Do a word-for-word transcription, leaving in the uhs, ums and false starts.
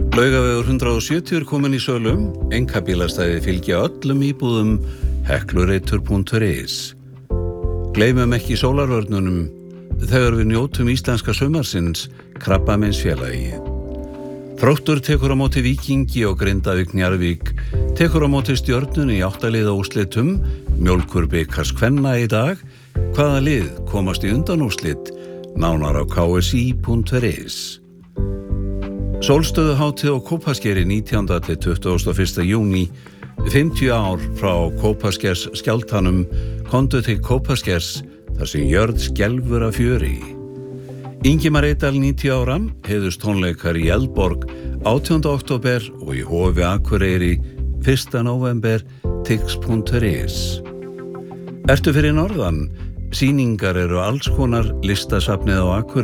Laugavegur hundrað og sjötíu er komin í sölum, einkabílastæði fylgja öllum íbúðum heklureitur punktur is. Gleymum ekki sólarvörnunum þegar við njótum íslenska sumarsins Krabbameinsfélagið. Þróttur tekur á móti Víkingi og Grindavík Njarðvík tekur á móti Stjörnunni í átta liða úrslitum, Mjólkurbikars kvenna í dag. Hvaða lið komast í undanúrslit? Nánar á k s i punktur is. Sólstöðuhátíð á Kópaskeri nítjánda til tuttugasta og fyrsta júní, fimmtíu ár frá Kópaskers skjálftanum, komdu til Kópaskers þar sem jörð skelfur af fjöri. Ingimar Eydal níutíu ára, heiðurstónleikar í Eldborg átjánda október og í Hofi Akureyri fyrsta nóvember, tix punktur is. Ertu fyrir norðan? Sýningar eru alls konar, listasafnið á Akureyri